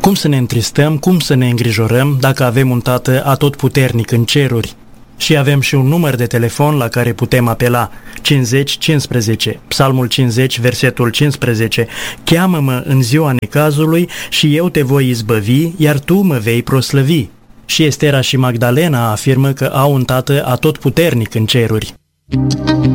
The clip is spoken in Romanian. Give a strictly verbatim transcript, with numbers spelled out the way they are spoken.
Cum să ne întristăm, cum să ne îngrijorăm dacă avem un Tată atotputernic în ceruri? Și avem și un număr de telefon la care putem apela, cincizeci cincisprezece, Psalmul cincizeci, versetul cincisprezece. Cheamă-mă în ziua necazului și eu te voi izbăvi, iar tu mă vei proslăvi. Și Estera și Magdalena afirmă că au un Tată atotputernic în ceruri.